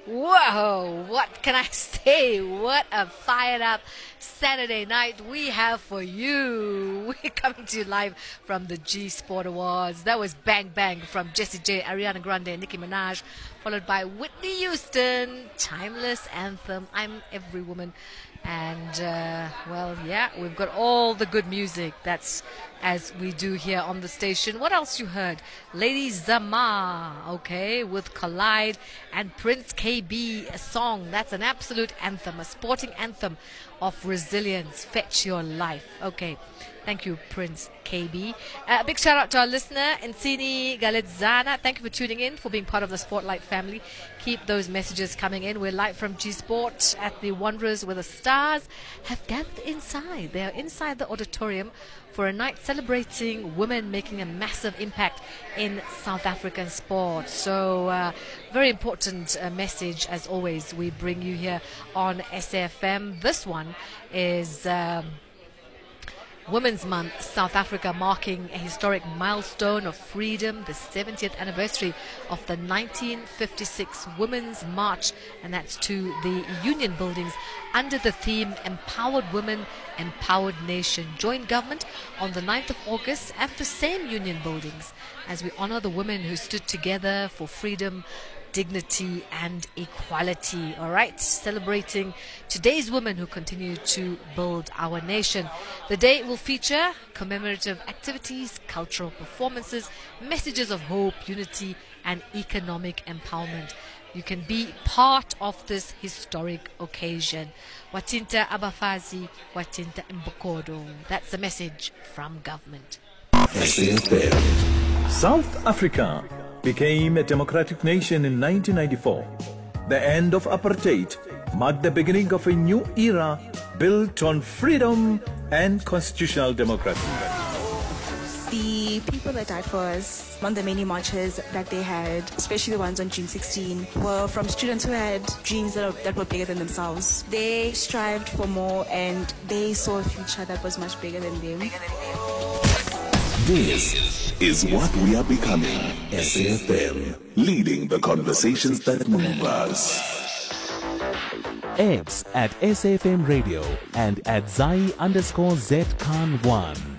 Whoa, what can I say? What a fired up Saturday night we have for you. We're coming to you live from the G Sport Awards. That was Bang Bang from Jessie J, Ariana Grande, and Nicki Minaj, followed by Whitney Houston, Timeless Anthem, I'm Every Woman. And, we've got all the good music. That's as we do here on the station. What else you heard? Lady Zama, okay, with Collide, and Prince KB, a song. That's an absolute anthem, a sporting anthem of resilience. Fetch Your Life. Okay, thank you, Prince KB. Big shout out to our listener, Nsini Galedzana. Thank you for tuning in, for being part of the Spotlight family. Keep those messages coming in. We're live from G Sport at the Wanderers, where the stars have gathered inside. They are inside the auditorium for a night celebrating women making a massive impact in South African sport. So, very important message, as always, we bring you here on SAFM. This one is Women's Month, South Africa marking a historic milestone of freedom, the 70th anniversary of the 1956 Women's March, and that's to the Union Buildings under the theme Empowered Women, Empowered Nation. Join government on the 9th of August at the same Union Buildings as we honor the women who stood together for freedom, dignity and equality. All right, celebrating today's women who continue to build our nation. The day will feature commemorative activities, cultural performances, messages of hope, unity and economic empowerment. You can be part of this historic occasion. Watinta Abafazi, Watinta Mbokodo. That's the message from government. South Africa became a democratic nation in 1994. The end of apartheid marked the beginning of a new era built on freedom and constitutional democracy. The people that died for us on the many marches that they had, especially the ones on June 16, were from students who had dreams that were bigger than themselves. They strived for more and they saw a future that was much bigger than them. This is what we are becoming. SAFM, leading the conversations that move us. X at SAFM Radio and at Zai_Z Khan 1.